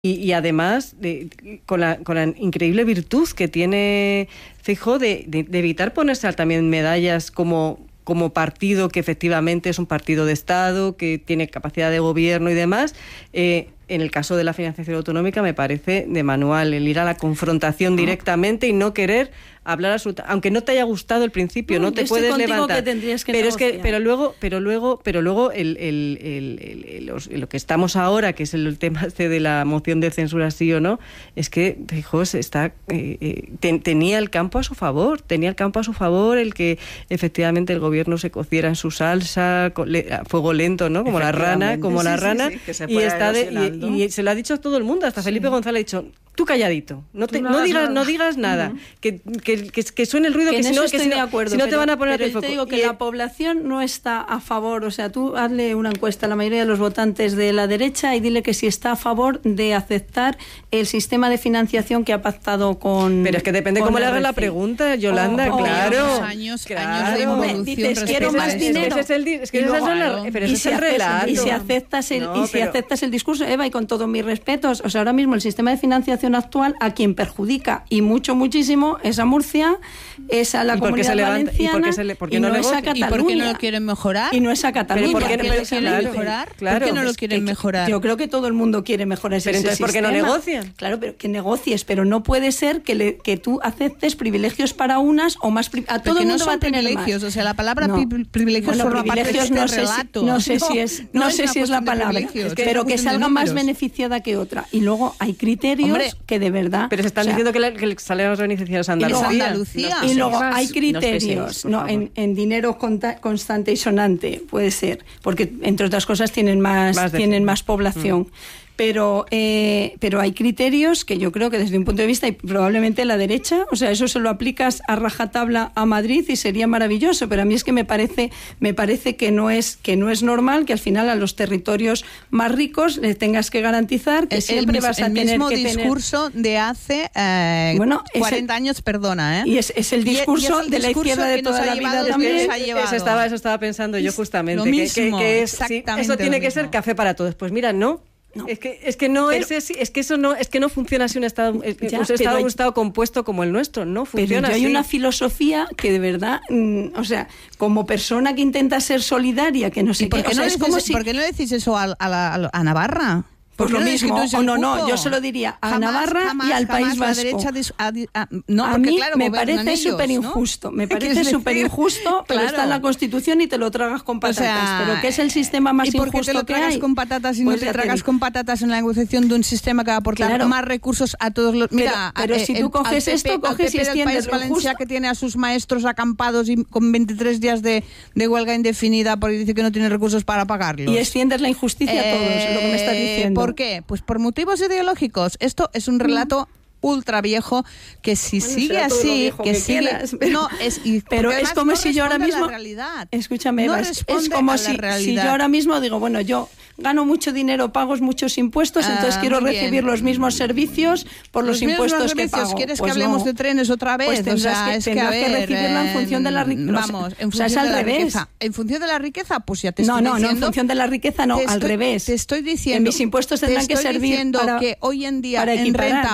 Y además, con la increíble virtud que tiene Feijóo de evitar ponerse también medallas como partido que efectivamente es un partido de Estado, que tiene capacidad de gobierno y demás. En el caso de la financiación autonómica me parece de manual el ir a la confrontación directamente y no querer hablar absolutamente, aunque no te haya gustado el principio, no te puedes levantar. Pero luego lo que estamos ahora, que es el tema de la moción de censura sí o no, es que Feijóo tenía el campo a su favor, el que efectivamente el gobierno se cociera en su salsa a fuego lento, ¿no? Como la rana, sí, y se lo ha dicho a todo el mundo, hasta Felipe González ha dicho: tú calladito, no digas nada, que suene el ruido, que si no te van a poner pero a foco. Te digo que la población no está a favor, o sea, tú hazle una encuesta a la mayoría de los votantes de la derecha y dile que si está a favor de aceptar el sistema de financiación que ha pactado con... Pero es que depende cómo le hagas la pregunta, Yolanda, claro. Años de involución. Dices, quiero más dinero. Pero ese es el relato. Y si aceptas el discurso, Eva, y con todos mis respetos, o sea, ahora mismo el sistema de financiación actual a quien perjudica, y muchísimo, es a Murcia, es a la Comunidad Valenciana, y no es a Cataluña. ¿Y por qué no lo quieren mejorar? Y no es a Cataluña. ¿Por qué no lo quieren mejorar? Claro. ¿Por qué no lo quieren mejorar? Yo creo que todo el mundo quiere mejorar ese sistema. Pero entonces, ¿por qué no negocian? Claro, pero que negocies, pero no puede ser que tú aceptes privilegios para unas o más a todo el mundo va a tener privilegios, más. o sea, la palabra privilegios forma parte de este relato. No sé si es la palabra, pero que salga más beneficiada que otra. Y luego hay criterios que de verdad... Pero se están diciendo que salen los beneficiarios a Andalucía. Y luego hay criterios, en dinero constante y sonante, puede ser, porque entre otras cosas tienen más población. Pero hay criterios que yo creo que desde un punto de vista, y probablemente la derecha, o sea, eso se lo aplicas a rajatabla a Madrid y sería maravilloso, pero a mí es que me parece que no es normal que al final a los territorios más ricos les tengas que garantizar que siempre vas a tener que tener... El mismo discurso de hace 40 años, perdona, ¿eh? Y es el discurso de la izquierda de toda la vida también. Eso estaba pensando yo justamente. Lo mismo, eso tiene que ser café para todos. Pues mira, no. Es que no funciona así un estado compuesto como el nuestro, no funciona pero así. Hay una filosofía que de verdad, o sea, como persona que intenta ser solidaria, que no sé qué, ¿por qué no decís eso a Navarra? Pues lo mismo, yo se lo diría a Navarra y al País Vasco. A mí me parece súper injusto, pero está en la Constitución y te lo tragas con patatas, pero ¿qué es el sistema más injusto que hay? ¿Y por qué te lo tragas con patatas y no te tragas con patatas en la negociación de un sistema que va a aportar más recursos a todos los... Mira, pero si tú coges coges y extiendes el País Valencia, que tiene a sus maestros acampados y con 23 días de huelga indefinida porque dice que no tiene recursos para pagarlos. Y extiendes la injusticia a todos, es lo que me estás diciendo. ¿Por qué? Pues por motivos ideológicos. Esto es un relato ultra viejo que si sigue así, pero es como si yo ahora mismo, escúchame, Eva, es como si yo ahora mismo digo, bueno, yo gano mucho dinero, pago muchos impuestos, entonces quiero recibir los mismos servicios por los impuestos que pago. ¿Quieres que hablemos de trenes otra vez? Pues tendrás que recibirlo en función de la riqueza. Vamos, en función de la riqueza. ¿En función de la riqueza? Pues ya te estoy diciendo. No, en función de la riqueza no, al revés. Te estoy diciendo. En mis impuestos tendrán que servir para que hoy en día en renta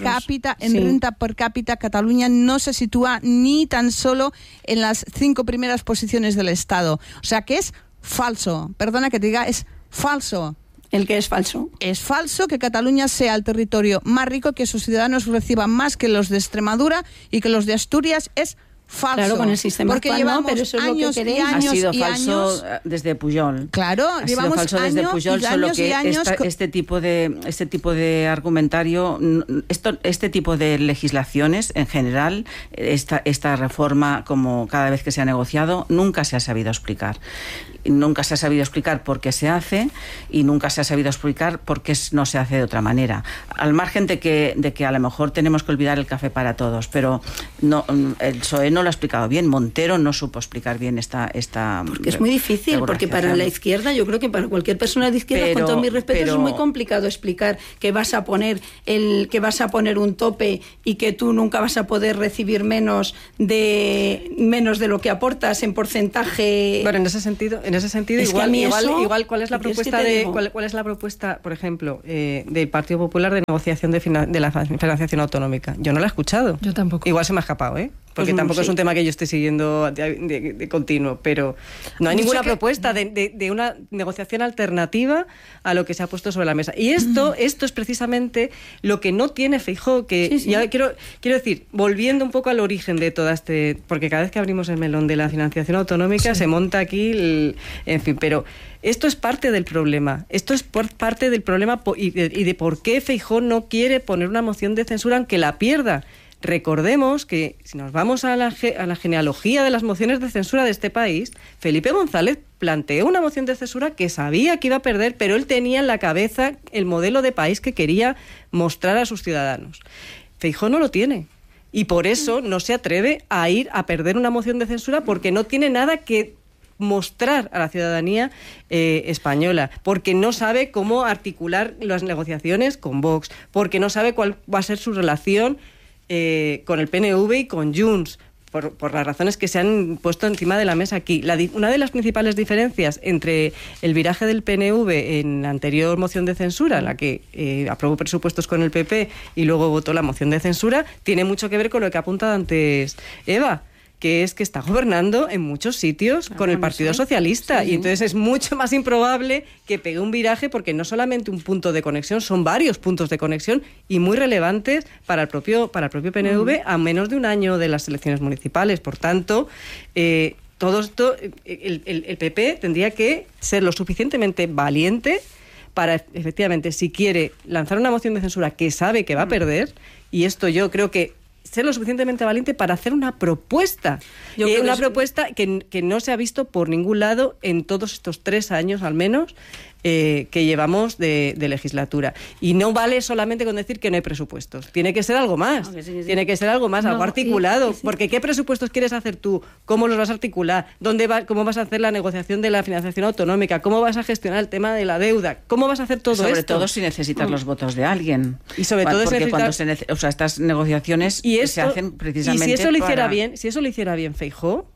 per cápita Cataluña no se sitúa ni tan solo en las 5 primeras posiciones del Estado. O sea que es falso. Perdona que te diga, es falso. ¿El que es falso? Es falso que Cataluña sea el territorio más rico, que sus ciudadanos reciban más que los de Extremadura y que los de Asturias. Es falso. Claro, con el sistema porque actual, llevamos pero eso es años lo que y años ha sido y falso años. Desde Pujol. Claro, ha sido falso desde Pujol, solo que este tipo de argumentario, este tipo de legislaciones en general, esta reforma, como cada vez que se ha negociado, nunca se ha sabido explicar. Nunca se ha sabido explicar por qué se hace y nunca se ha sabido explicar por qué no se hace de otra manera. Al margen de que a lo mejor tenemos que olvidar el café para todos, pero no, el PSOE no lo ha explicado bien. Montero no supo explicar bien esta porque es muy difícil, porque para la izquierda, yo creo que para cualquier persona de izquierda, con todo mi respeto, es muy complicado explicar que vas a poner un tope y que tú nunca vas a poder recibir menos de lo que aportas en porcentaje. Bueno, en ese sentido igual ¿cuál es la propuesta cuál es la propuesta, por ejemplo, del Partido Popular de negociación de la financiación autonómica? Yo no la he escuchado. Yo tampoco. Igual se me ha escapado, porque tampoco es un tema que yo esté siguiendo de continuo, pero no hay ninguna propuesta de una negociación alternativa a lo que se ha puesto sobre la mesa. Y esto es precisamente lo que no tiene Feijóo, que ya quiero decir, volviendo un poco al origen de toda porque cada vez que abrimos el melón de la financiación autonómica se monta aquí, en fin, pero esto es parte del problema. Esto es parte del problema y de por qué Feijóo no quiere poner una moción de censura aunque la pierda. Recordemos que, si nos vamos a la genealogía de las mociones de censura de este país, Felipe González planteó una moción de censura que sabía que iba a perder, pero él tenía en la cabeza el modelo de país que quería mostrar a sus ciudadanos. Feijóo no lo tiene. Y por eso no se atreve a ir a perder una moción de censura, porque no tiene nada que mostrar a la ciudadanía española, porque no sabe cómo articular las negociaciones con Vox, porque no sabe cuál va a ser su relación con el PNV y con Junts, por las razones que se han puesto encima de la mesa aquí. Una de las principales diferencias entre el viraje del PNV en la anterior moción de censura, la que aprobó presupuestos con el PP y luego votó la moción de censura, tiene mucho que ver con lo que ha apuntado antes Eva, que es que está gobernando en muchos sitios con el Partido Socialista, y entonces es mucho más improbable que pegue un viraje, porque no solamente un punto de conexión, son varios puntos de conexión y muy relevantes para el propio PNV a menos de un año de las elecciones municipales. Por tanto, todo esto, el PP tendría que ser lo suficientemente valiente para, efectivamente, si quiere lanzar una moción de censura que sabe que va a perder, y esto yo creo que ser lo suficientemente valiente para hacer una propuesta. Una propuesta que no se ha visto por ningún lado en todos estos 3 años, al menos, que llevamos de legislatura. Y no vale solamente con decir que no hay presupuestos. Tiene que ser algo más. Tiene que ser algo más, algo articulado. Porque ¿qué presupuestos quieres hacer tú? ¿Cómo los vas a articular? ¿Cómo vas a hacer la negociación de la financiación autonómica? ¿Cómo vas a gestionar el tema de la deuda? ¿Cómo vas a hacer todo esto? Sobre todo si necesitas los votos de alguien. Y sobre todo porque cuando estas negociaciones se hacen precisamente si eso lo hiciera bien Feijóo,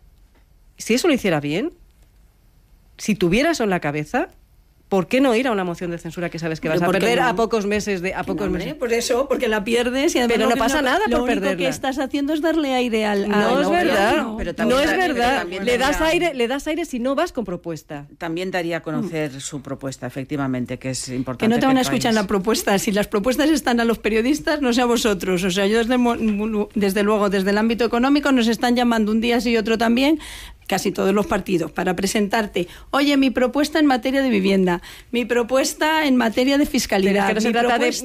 si tuviera eso en la cabeza, ¿por qué no ir a una moción de censura que sabes que vas a perder a pocos meses? Por eso, porque la pierdes y además pero no pasa nada por perderla. Lo único que estás haciendo es darle aire al... No es verdad, no es verdad. Le das aire si no vas con propuesta. También daría a conocer su propuesta, efectivamente, que es importante. Que no te van a escuchar la propuesta. Si las propuestas están a los periodistas, no sé a vosotros. O sea, yo desde luego, desde el ámbito económico, nos están llamando un día sí y otro también, casi todos los partidos, para presentarte, oye, mi propuesta en materia de vivienda, mi propuesta en materia de fiscalidad. Pero es que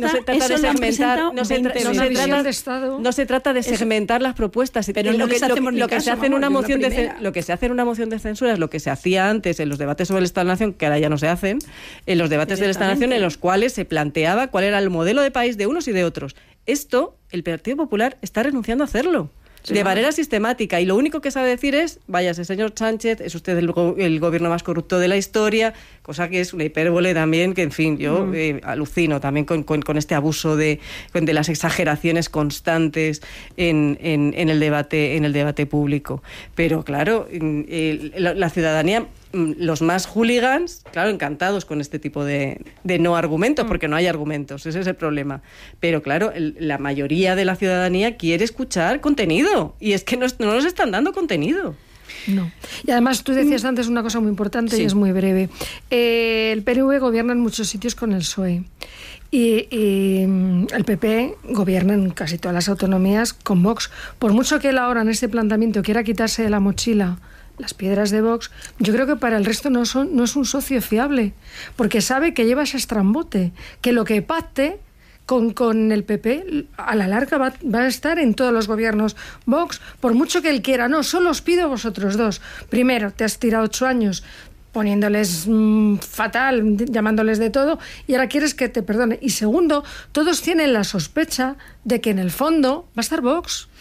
no se trata de segmentar las propuestas. Pero lo que se hace en una moción de censura es lo que se hacía antes en los debates sobre el Estado de la Nación, que ahora ya no se hacen, en los debates del Estado de la Nación, en los cuales se planteaba cuál era el modelo de país de unos y de otros. Esto, el Partido Popular está renunciando a hacerlo. De manera sistemática, y lo único que sabe decir es: váyase, señor Sánchez, es usted el gobierno más corrupto de la historia, cosa que es una hipérbole también, que en fin, yo alucino también con este abuso de las exageraciones constantes en el debate público. Pero claro, la ciudadanía, los más hooligans, claro, encantados con este tipo de no argumentos, porque no hay argumentos, ese es el problema. Pero claro, la mayoría de la ciudadanía quiere escuchar contenido, y es que no nos están dando contenido. No. Y además tú decías antes una cosa muy importante, y es muy breve. El PNV gobierna en muchos sitios con el PSOE. Y el PP gobierna en casi todas las autonomías con Vox. Por mucho que él ahora en este planteamiento quiera quitarse de la mochila las piedras de Vox, yo creo que para el resto no es un socio fiable, porque sabe que lleva ese estrambote, que lo que pacte con el PP a la larga va a estar en todos los gobiernos Vox, por mucho que él quiera. No, solo os pido vosotros dos. Primero, te has tirado 8 años poniéndoles fatal, llamándoles de todo, y ahora quieres que te perdone. Y segundo, todos tienen la sospecha de que en el fondo va a estar Vox.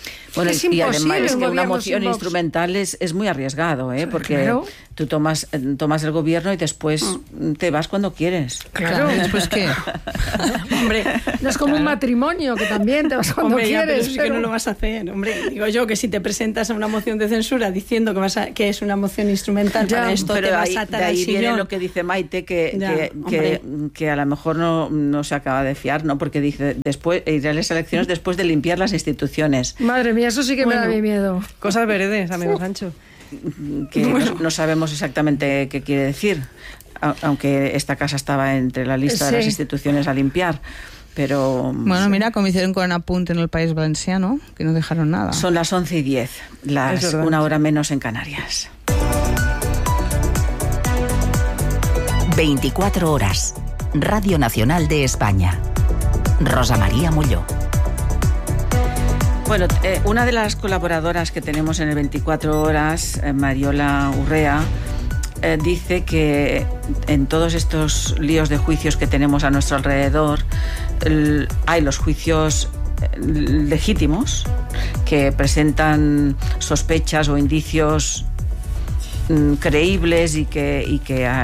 Bueno, es y además es que una gobierno moción instrumental es muy arriesgado, porque claro, tú tomas el gobierno y después te vas cuando quieres. Claro, ¿después qué? Hombre, no es como un matrimonio, que también te vas cuando quieres. Pero sí que no lo vas a hacer. Hombre, digo yo que si te presentas a una moción de censura diciendo que es una moción instrumental, para esto te vas a atar al sillón. De ahí viene lo que dice Maite, que a lo mejor no se acaba de fiar, ¿no? Porque dice, después iré a las elecciones después de limpiar las instituciones. Madre mía, eso sí que me da miedo. Cosas veredes, amigo Sancho. Que no sabemos exactamente qué quiere decir, aunque esta casa estaba entre la lista de las instituciones a limpiar. Pero bueno, mira, como hicieron con Apunte en el País Valenciano, que no dejaron nada. Son las 11:10, una hora menos en Canarias. 24 horas. Radio Nacional de España. Rosa María Molló. Bueno, una de las colaboradoras que tenemos en el 24 horas, Mariola Urrea, dice que en todos estos líos de juicios que tenemos a nuestro alrededor, hay los juicios legítimos que presentan sospechas o indicios creíbles y que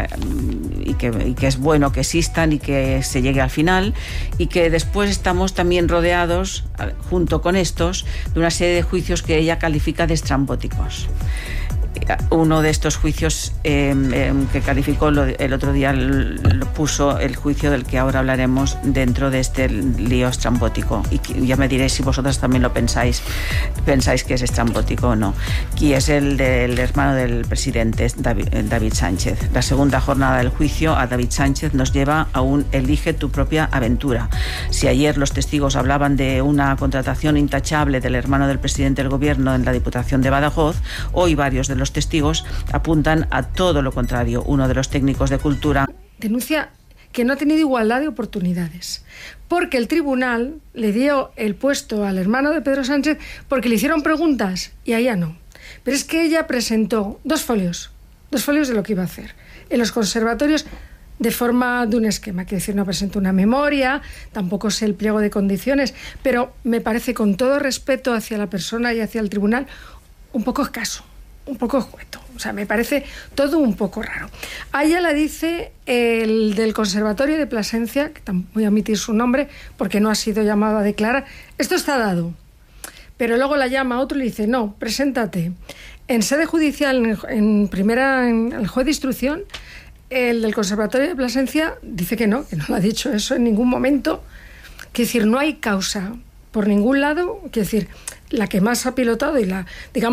es bueno que existan y que se llegue al final, y que después estamos también rodeados, junto con estos, de una serie de juicios que ella califica de estrambóticos. Uno de estos juicios que calificó el otro día lo puso el juicio del que ahora hablaremos dentro de este lío estrambótico, y ya me diréis si vosotras también lo pensáis que es estrambótico o no, y es el del hermano del presidente, David Sánchez. La segunda jornada del juicio a David Sánchez nos lleva a un elige tu propia aventura. Si ayer los testigos hablaban de una contratación intachable del hermano del presidente del gobierno en la Diputación de Badajoz, hoy varios de los testigos apuntan a todo lo contrario. Uno de los técnicos de cultura denuncia que no ha tenido igualdad de oportunidades, porque el tribunal le dio el puesto al hermano de Pedro Sánchez porque le hicieron preguntas y a ella no. Pero es que ella presentó dos folios de lo que iba a hacer en los conservatorios de forma de un esquema, quiero decir, no presentó una memoria, tampoco sé el pliego de condiciones, pero me parece, con todo respeto hacia la persona y hacia el tribunal, un poco escaso, un poco escueto. O sea, me parece todo un poco raro. A ella la dice el del Conservatorio de Plasencia, que tampoco voy a omitir su nombre porque no ha sido llamado a declarar, esto está dado. Pero luego la llama a otro y le dice, no, preséntate. En sede judicial, en el juez de instrucción, el del Conservatorio de Plasencia dice que no lo ha dicho eso en ningún momento. Quiero decir, no hay causa por ningún lado. Quiero decir, la que más ha pilotado y la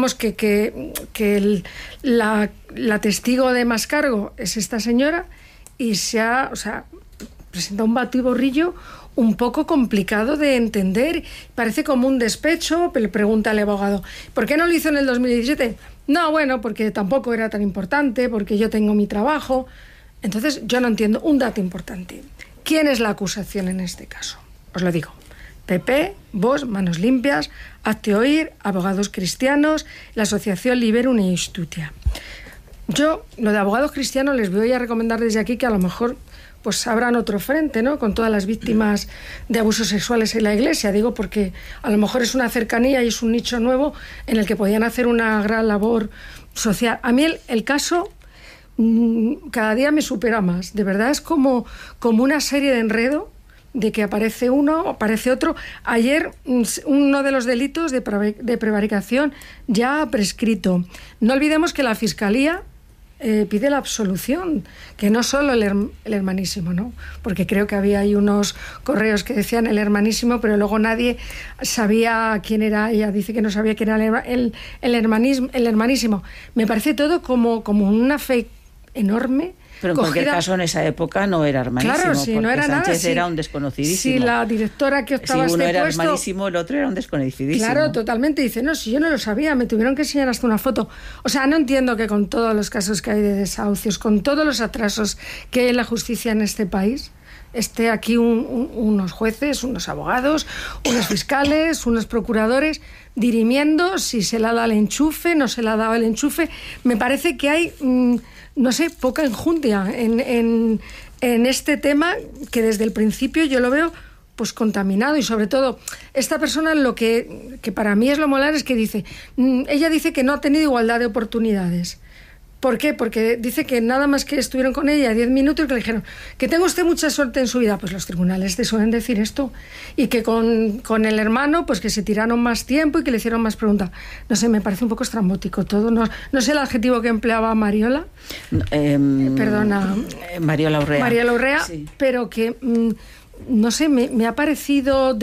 testigo de más cargo es esta señora, y presenta un batiborrillo un poco complicado de entender. Parece como un despecho. Le pregunta al abogado, ¿por qué no lo hizo en el 2017? No, bueno, porque tampoco era tan importante, porque yo tengo mi trabajo. Entonces, yo no entiendo un dato importante. ¿Quién es la acusación en este caso? Os lo digo. PP, Vox, Manos Limpias, Hazte Oír, Abogados Cristianos, la Asociación Liberum e Iustitia. Yo, lo de abogados cristianos, les voy a recomendar desde aquí que a lo mejor pues abran otro frente, ¿no?, con todas las víctimas de abusos sexuales en la Iglesia. Digo porque a lo mejor es una cercanía y es un nicho nuevo en el que podían hacer una gran labor social. A mí el caso cada día me supera más. De verdad es como una serie de enredo, de que aparece uno, aparece otro. Ayer uno de los delitos de prevaricación ya ha prescrito. No olvidemos que la Fiscalía pide la absolución, que no solo el hermanísimo, ¿no? Porque creo que había ahí unos correos que decían el hermanísimo, pero luego nadie sabía quién era. Ella dice que no sabía quién era el hermanísimo. Me parece todo como una fe enorme. Pero en cualquier caso, en esa época no era hermanísimo. Claro, sí, porque no era Sánchez nada. era un desconocidísimo. Si la directora que optaba a este puesto... Si uno era hermanísimo, el otro era un desconocidísimo. Claro, totalmente. Dice, no, si yo no lo sabía, me tuvieron que enseñar hasta una foto. O sea, no entiendo que con todos los casos que hay de desahucios, con todos los atrasos que hay en la justicia en este país, esté aquí unos jueces, unos abogados, unos fiscales, unos procuradores dirimiendo si se le ha dado el enchufe, no se le ha dado el enchufe. Me parece que hay... no sé, poca enjundia en este tema, que desde el principio yo lo veo pues contaminado. Y sobre todo, esta persona lo que para mí es lo molar es que dice, ella dice que no ha tenido igualdad de oportunidades. ¿Por qué? Porque dice que nada más que estuvieron con ella 10 minutos y que le dijeron que tenga usted mucha suerte en su vida. Pues los tribunales te suelen decir esto. Y que con el hermano, pues que se tiraron más tiempo y que le hicieron más preguntas. No sé, me parece un poco estrambótico todo. No sé el adjetivo que empleaba Mariola. Perdona. Mariola Urrea. Mariola Urrea, sí. Pero que, no sé, me ha parecido...